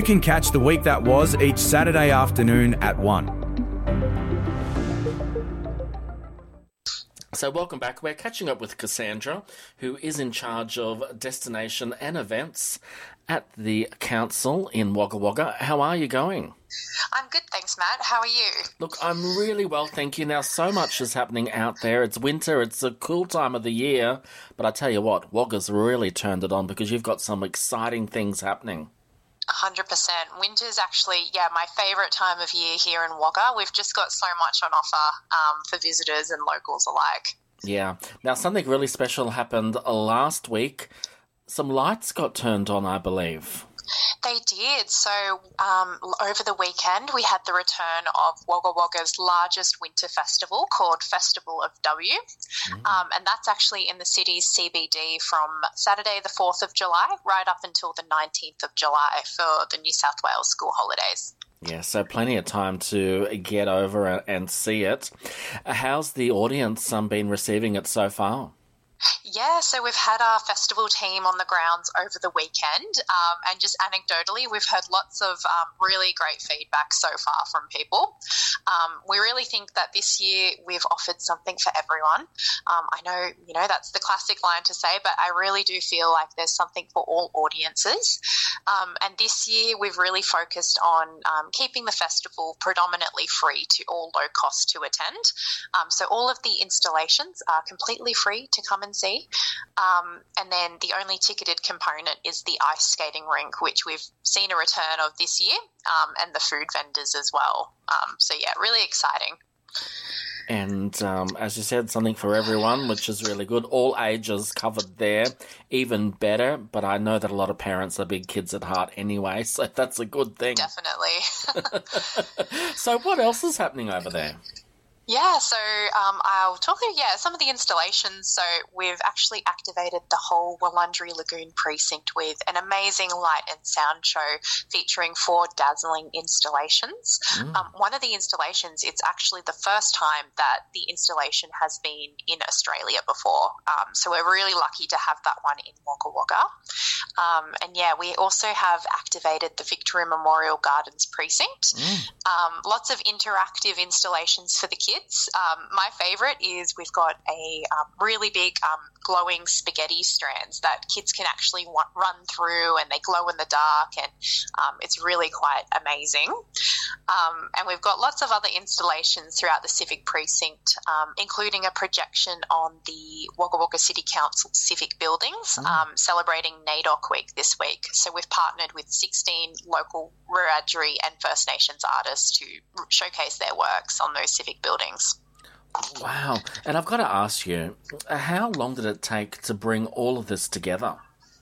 You can catch The Week That Was each Saturday afternoon at 1. So welcome back. We're catching up with Cassandra, who is in charge of destination and events at the council in Wagga Wagga. How are you going? I'm good, thanks, Matt. How are you? Look, I'm really well, thank you. Now, so much is happening out there. It's winter, it's a cool time of the year, but I tell you what, Wagga's really turned it on because you've got some exciting things happening. 100%. Winter's actually, my favourite time of year here in Wagga. We've just got so much on offer for visitors and locals alike. Yeah. Now, something really special happened last week. Some lights got turned on, I believe. They did. So over the weekend, we had the return of Wagga Wagga's largest winter festival called Festival of W. And that's actually in the city's CBD from Saturday the 4th of July right up until the 19th of July for the New South Wales school holidays. Yeah, so plenty of time to get over and see it. How's the audience been receiving it so far? Yeah, so we've had our festival team on the grounds over the weekend, and just anecdotally, we've heard lots of really great feedback so far from people. We really think that this year we've offered something for everyone. I know, that's the classic line to say, but I really do feel like there's something for all audiences. And this year we've really focused on keeping the festival predominantly free to all low cost to attend. So all of the installations are completely free to come and see. And then the only ticketed component is the ice skating rink, which we've seen a return of this year, and the food vendors as well. So, really exciting. And as you said, something for everyone, which is really good. All ages covered there, even better. But I know that a lot of parents are big kids at heart anyway, so that's a good thing. Definitely. So what else is happening over there? Yeah, so I'll talk about, some of the installations. So we've actually activated the whole Wurundjeri Lagoon precinct with an amazing light and sound show featuring 4 dazzling installations. One of the installations, it's actually the first time that the installation has been in Australia before. So we're really lucky to have that one in Wagga Wagga. And we also have activated the Victoria Memorial Gardens precinct. Lots of interactive installations for the kids. My favourite is we've got a really big glowing spaghetti strands that kids can actually run through, and they glow in the dark, and it's really quite amazing. And we've got lots of other installations throughout the civic precinct, including a projection on the Wagga Wagga City Council civic buildings, celebrating NAIDOC Week this week. So we've partnered with 16 local Wiradjuri and First Nations artists to showcase their works on those civic buildings. Wow. And I've got to ask you, how long did it take to bring all of this together?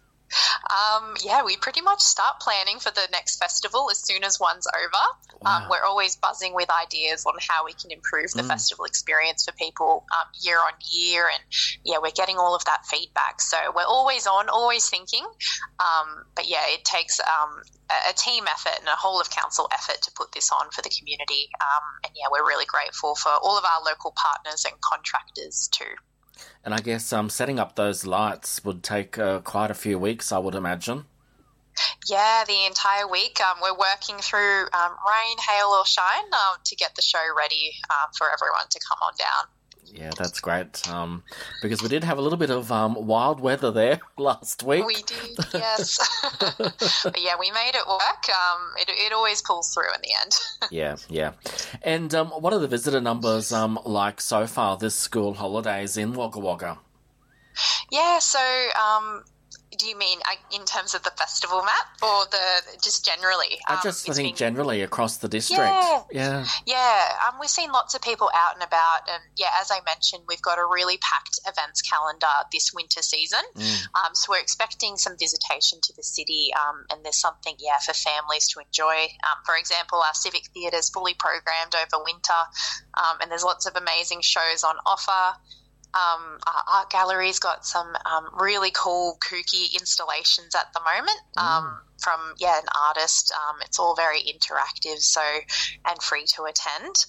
We pretty much start planning for the next festival as soon as one's over. Wow. We're always buzzing with ideas on how we can improve the festival experience for people year on year, and we're getting all of that feedback. So we're always on, always thinking. But it takes a team effort and a whole of council effort to put this on for the community. And we're really grateful for all of our local partners and contractors too. And I guess setting up those lights would take quite a few weeks, I would imagine. Yeah, the entire week. We're working through rain, hail or shine to get the show ready for everyone to come on down. Yeah, that's great, because we did have a little bit of wild weather there last week. We did, yes. But we made it work. It always pulls through in the end. Yeah. And what are the visitor numbers like so far this school holidays in Wagga Wagga? Yeah, so do you mean in terms of the festival, Matt, or just generally? I think generally across the district. Yeah. We've seen lots of people out and about, and as I mentioned, we've got a really packed events calendar this winter season. So we're expecting some visitation to the city, and there's something for families to enjoy. For example, our civic theatre is fully programmed over winter, and there's lots of amazing shows on offer. Our art gallery's got some really cool, kooky installations at the moment from an artist. It's all very interactive, and free to attend.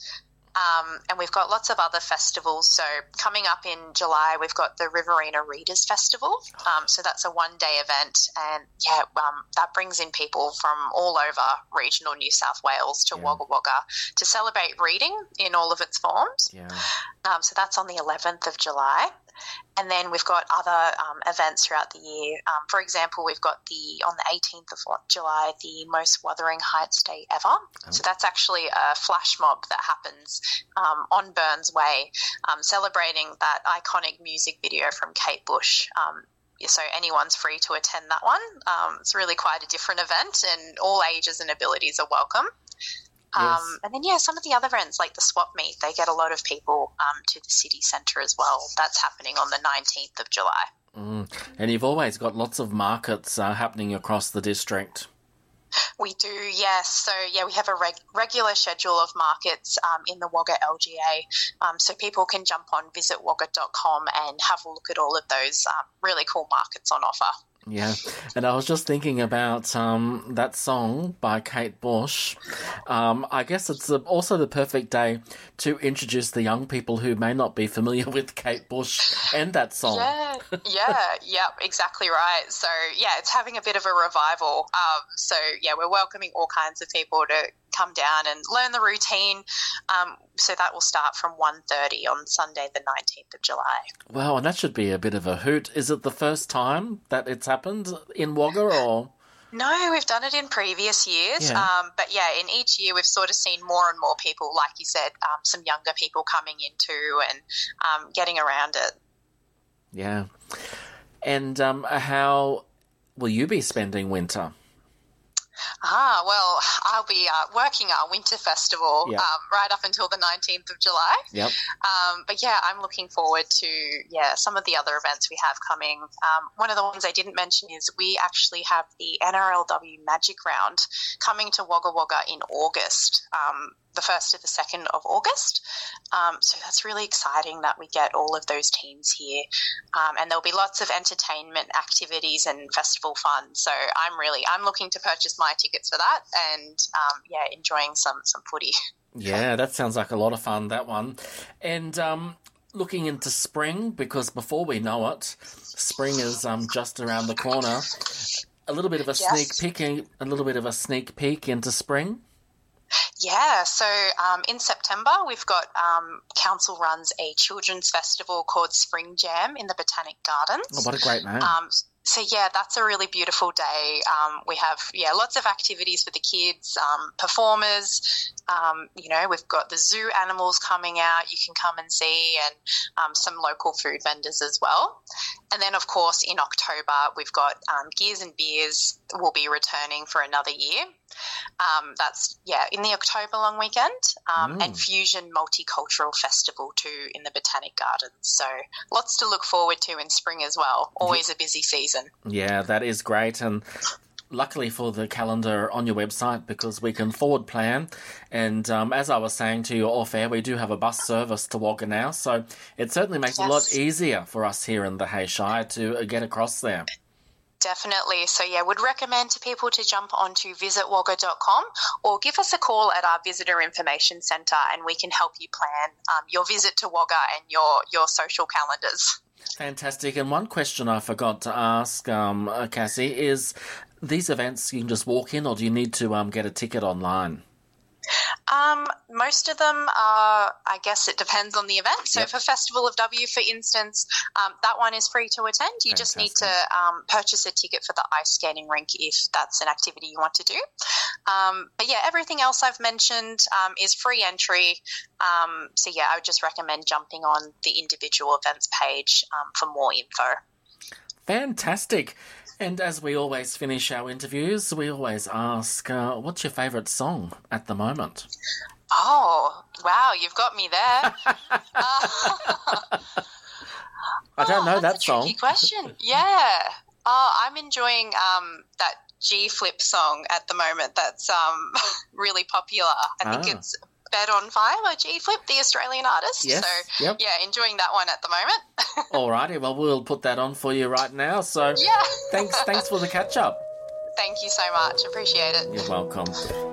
And we've got lots of other festivals. So coming up in July, we've got the Riverina Readers Festival. So that's a one-day event. And, that brings in people from all over regional New South Wales to Wagga Wagga to celebrate reading in all of its forms. Yeah. So that's on the 11th of July. And then we've got other events throughout the year. For example, we've got on the 18th of July, the most Wuthering Heights Day ever. Oh. So that's actually a flash mob that happens on Burns Way, celebrating that iconic music video from Kate Bush. So anyone's free to attend that one. It's really quite a different event, and all ages and abilities are welcome. Yes. And then, some of the other events like the swap meet, they get a lot of people to the city centre as well. That's happening on the 19th of July. And you've always got lots of markets happening across the district. We do, yes. So, we have a regular schedule of markets in the Wagga LGA. So people can jump on visitwagga.com and have a look at all of those really cool markets on offer. Yeah, and I was just thinking about that song by Kate Bush. I guess it's also the perfect day to introduce the young people who may not be familiar with Kate Bush and that song. Yeah, exactly right. So, it's having a bit of a revival. We're welcoming all kinds of people to come down and learn the routine. So that will start from 1:30 on Sunday, the 19th of July. Wow, and that should be a bit of a hoot. Is it the first time that it's happened in Wagga, or...? No, we've done it in previous years. Yeah. In each year we've sort of seen more and more people, like you said, some younger people coming in too and getting around it. Yeah. And how will you be spending winter? I'll be working our winter festival right up until the 19th of July. Yep. I'm looking forward to, some of the other events we have coming. One of the ones I didn't mention is we actually have the NRLW Magic Round coming to Wagga Wagga in August, the 1st to the 2nd of August. So that's really exciting that we get all of those teams here. And there'll be lots of entertainment activities and festival fun. So I'm looking to purchase my tickets for that and, enjoying some footy. Yeah, that sounds like a lot of fun, that one. And looking into spring, because before we know it, spring is just around the corner. A little bit of a sneak peek into spring. Yeah, so in September we've got council runs a children's festival called Spring Jam in the Botanic Gardens. Oh, what a great name. That's a really beautiful day. We have, lots of activities for the kids, performers. We've got the zoo animals coming out you can come and see, and some local food vendors as well. And then, of course, in October, we've got Gears and Beers will be returning for another year. That's in the October long weekend, and Fusion Multicultural Festival too in the Botanic Gardens. So lots to look forward to in spring as well. Always a busy season. Yeah, that is great. And luckily for the calendar on your website, because we can forward plan. And as I was saying to you off air, we do have a bus service to Wagga now. So it certainly makes it a lot easier for us here in the Hay Shire to get across there. Definitely. So, would recommend to people to jump onto visitwagga.com or give us a call at our Visitor Information Centre and we can help you plan your visit to Wagga and your social calendars. Fantastic. And one question I forgot to ask, Cassie, is these events you can just walk in, or do you need to get a ticket online? Most of them are, I guess it depends on the event. So for Festival of W, for instance, that one is free to attend. You just need to purchase a ticket for the ice skating rink if that's an activity you want to do. Everything else I've mentioned is free entry. I would just recommend jumping on the individual events page for more info. Fantastic. And as we always finish our interviews, we always ask, what's your favourite song at the moment? Oh, wow, you've got me there. I don't know that song. Tricky question. Yeah. I'm enjoying that G-Flip song at the moment that's really popular. I think it's Bed on Fire by G-Flip, the Australian artist. Yes, so, enjoying that one at the moment. All righty, well, we'll put that on for you right now. So thanks for the catch-up. Thank you so much. Appreciate it. You're welcome.